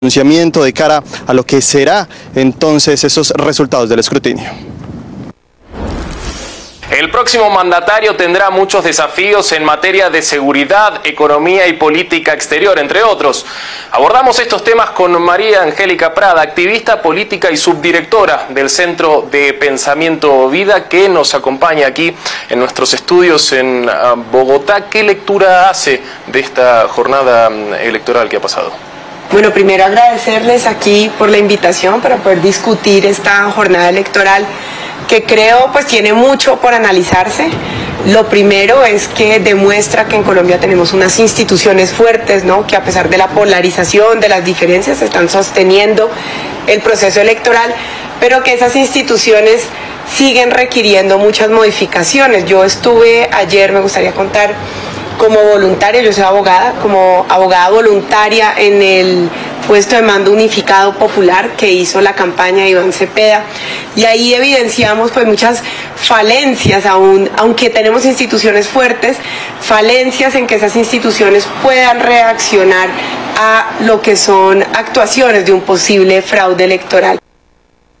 pronunciamiento de cara a lo que será entonces esos resultados del escrutinio. El próximo mandatario tendrá muchos desafíos en materia de seguridad, economía y política exterior, entre otros. Abordamos estos temas con María Angélica Prada, activista política y subdirectora del Centro de Pensamiento Vida, que nos acompaña aquí en nuestros estudios en Bogotá. ¿Qué lectura hace de esta jornada electoral que ha pasado? Bueno, primero agradecerles aquí por la invitación para poder discutir esta jornada electoral que creo pues tiene mucho por analizarse. Lo primero es que demuestra que en Colombia tenemos unas instituciones fuertes, ¿no?, que a pesar de la polarización, de las diferencias, están sosteniendo el proceso electoral, pero que esas instituciones siguen requiriendo muchas modificaciones. Yo estuve ayer, me gustaría contar, como voluntaria, yo soy abogada, como abogada voluntaria en el puesto de mando unificado popular que hizo la campaña de Iván Cepeda, y ahí evidenciamos pues muchas falencias, aunque tenemos instituciones fuertes, falencias en que esas instituciones puedan reaccionar a lo que son actuaciones de un posible fraude electoral.